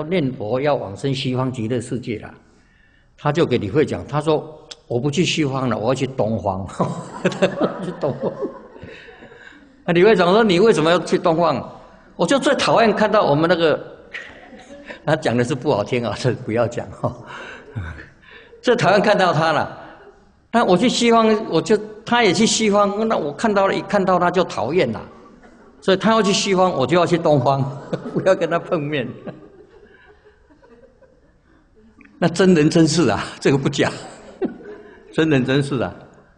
念佛要往生西方极乐世界了，他就给李慧讲，他说我不去西方了，我要去东方，去东方。那李慧讲说你为什么要去东方？我就最讨厌看到我们那个，他讲的是不好听啊，这不要讲哈。最讨厌看到他了。那我去西方，他也去西方，那我一看到他就讨厌了。所以他要去西方，我就要去东方，不要跟他碰面。那真人真事啊，这个不假，真人真事啊。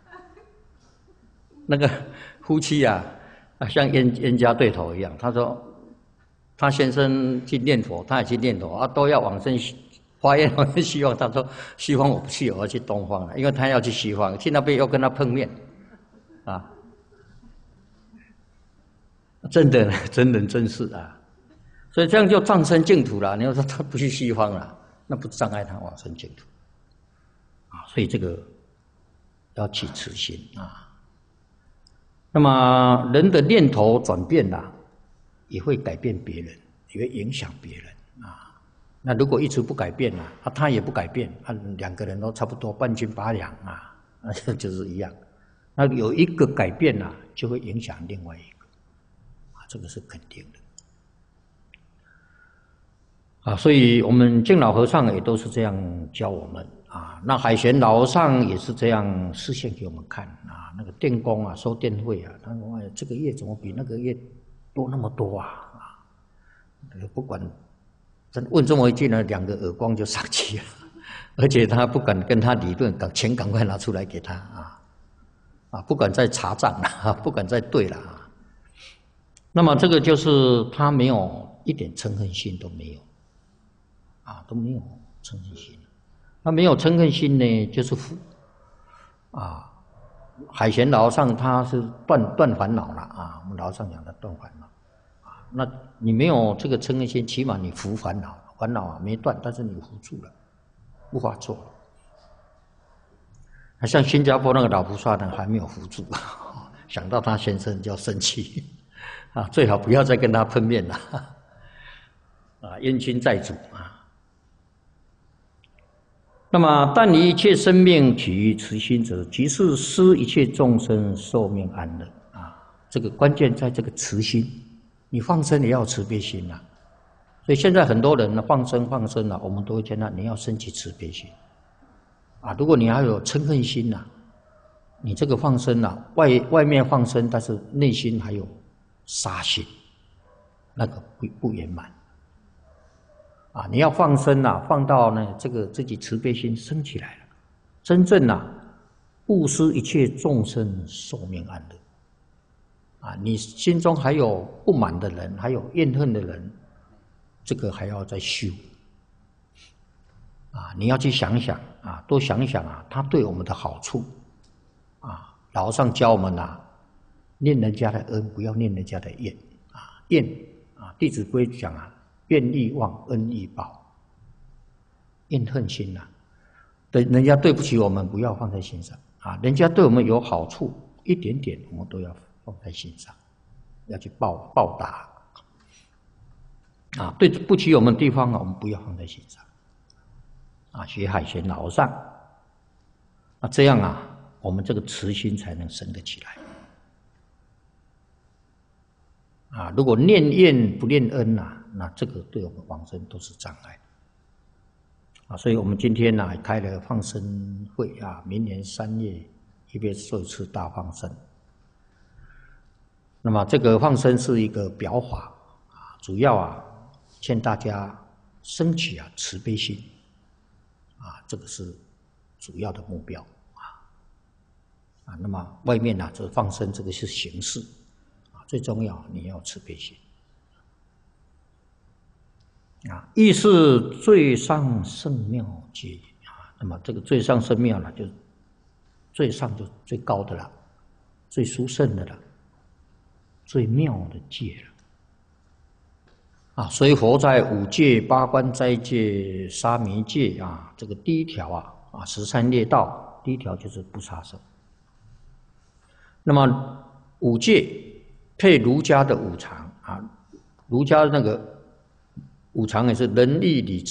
那个夫妻啊，像冤家对头一样。他说，他先生去念佛，他也去念佛啊，都要往生发愿往生西方。他说西方我不去，我要去东方了，因为他要去西方，去那边又跟他碰面，啊。真的，真人真事啊，所以这样就葬身净土了。你要说他不去西方了，那不障碍他往生净土啊。所以这个要起慈心啊。那么人的念头转变了，也会改变别人，也会影响别人啊。那如果一直不改变了，他也不改变，两个人都差不多半斤八两啊，那就是一样。那有一个改变了，就会影响另外一个。这个是肯定的啊，所以我们净老和尚也都是这样教我们啊。那海贤老和尚也是这样示现给我们看啊。那个电工啊，收电费啊，他说：“哎，这个月怎么比那个月多那么多啊？”不管问这么一句呢，两个耳光就上去了，而且他不敢跟他理论，钱赶快拿出来给他啊，不敢再查账了，不敢再对了啊。那么这个就是他没有一点嗔恨心都没有，啊，都没有嗔恨心。他没有嗔恨心呢，就是福啊。海贤老和尚他是断烦恼了啊，我们老和尚讲的断烦恼啊。那你没有这个嗔恨心，起码你伏烦恼，烦恼啊没断，但是你伏住了，无法做了。像新加坡那个老菩萨呢，还没有伏住，想到他先生就要生气。啊，最好不要再跟他碰面了，啊，冤亲债主啊。那么，但以一切生命起于慈心者，即是施一切众生寿命安乐啊。这个关键在这个慈心，你放生也要慈悲心呐。所以现在很多人呢，放生啊，我们都会劝他你要升起慈悲心啊。如果你还有嗔恨心呐，你这个放生呐，外面放生，但是内心还有杀心，那个不圆满啊！你要放生啊，放到呢这个自己慈悲心升起来了，真正啊布施一切众生寿命安乐啊！你心中还有不满的人，还有怨恨的人，这个还要再修啊！你要去想想啊，多想想啊，他对我们的好处啊！老和尚教我们啊。念人家的恩，不要念人家的怨啊！怨啊，《弟子规》讲啊，怨亦忘，恩亦报。怨恨心呐，对人家对不起我们，不要放在心上啊！人家对我们有好处，一点点我们都要放在心上，要去报答啊！对不起我们的地方啊，我们不要放在心上啊！学海贤老和尚啊，这样啊，我们这个慈心才能生得起来。啊，如果念怨不念恩呐，那这个对我们往生都是障碍啊。所以我们今天呢开了放生会啊，明年3月一边做一次大放生。那么这个放生是一个表法啊，主要啊劝大家升起啊慈悲心啊，这个是主要的目标啊。那么外面呢，这放生这个是形式。最重要，你要慈悲心啊！亦是最上圣妙界啊。那么这个最上圣妙呢，就最上就最高的了，最殊胜的了，最妙的界了啊！所以佛在5戒、8关斋戒、沙弥戒啊，这个第一条啊13列道，第一条就是不杀生。那么5戒配儒家的5常啊，儒家那个五常也是仁义礼